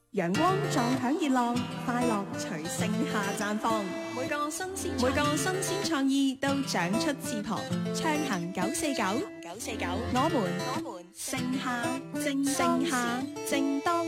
陽光撞響熱浪，快樂隨盛夏綻放。每個新鮮創意都長出翅膀，暢行949，我們盛夏正當。